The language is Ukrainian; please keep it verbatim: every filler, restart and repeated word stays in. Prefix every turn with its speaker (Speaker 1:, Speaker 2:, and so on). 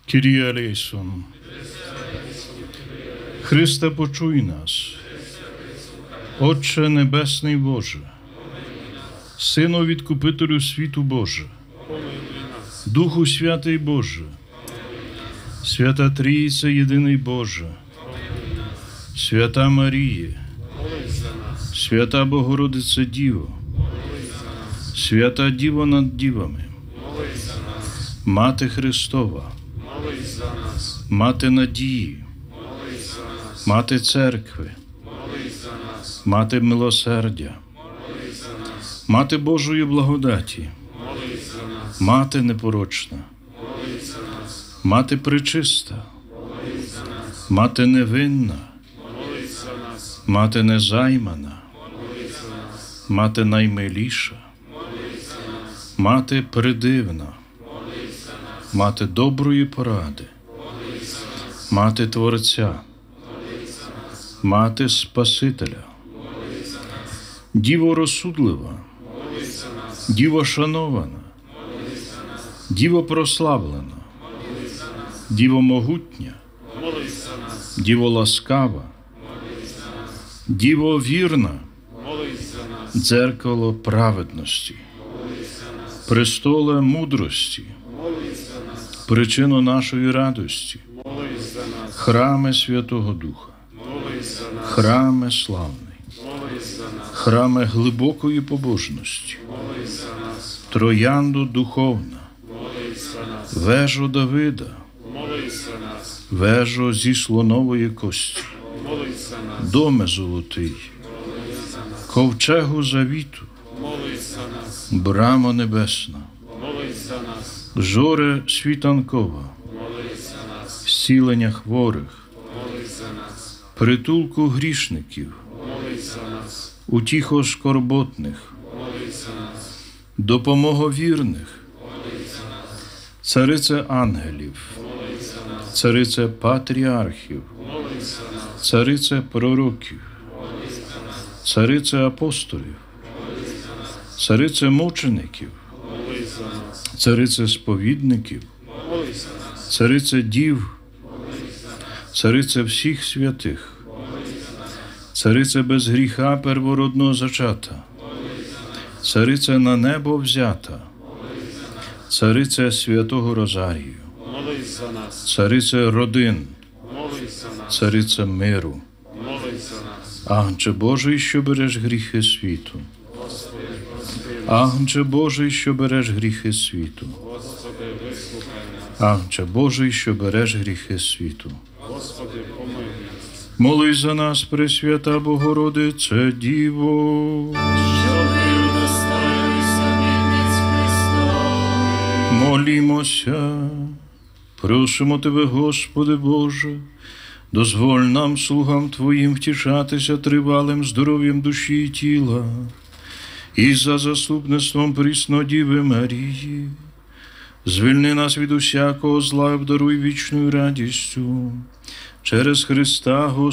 Speaker 1: Kyrie eleison. Христе, почуй нас. Отче Небесний Боже, Сину Відкупителю світу Боже, Духу Святий Боже, Свята Трійця Єдиний Боже, Свята Маріє, Свята Богородице Діво, Свята Діво над дівами, Мати Христова, Мати надії, Мати Церкви, Мати милосердя, Мати Божої благодаті, Мати непорочна, Мати пречиста, Мати невинна, Мати незаймана, Мати наймиліша, Мати придивна, Мати доброї поради, Мати Творця, Мати Спасителя, Діво розсудлива, Діво шанована, Діво прославлена, Діво могутня, Діво ласкава, Діво вірна, дзеркало праведності, престоле мудрості, причину нашої радості, храме Святого Духа, храме славний, храме глибокої побожності, троянду духовна, вежо Давида, вежо зі слонової кості, доме золотий, ковчегу завіту, брамо небесна, жоре світанкова, зцілення хворих, притулку грішників, утіхо скорботних, допомога вірних, царице ангелів, царице патріархів, царице пророків, царице апостолів, царице мучеників, царице сповідників, царице дів, царице всіх святих, царице без гріха первородного зачата, царице на небо взята, царице святого Розарію, царице родин, царице миру, Агнче Божий, що береш гріхи світу, Агнче Божий, що береш гріхи світу, Агнче Божий, що береш гріхи світу. Молись за нас, Пресвята Богородице Діво. Молімося, просимо Тебе, Господи Боже, дозволь нам, слугам Твоїм, втішатися тривалим здоров'ям душі і тіла, і за заступництвом Пріснодіви Марії. Звільни нас від усякого зла і обдаруй вічною радістю. Через Христа Господа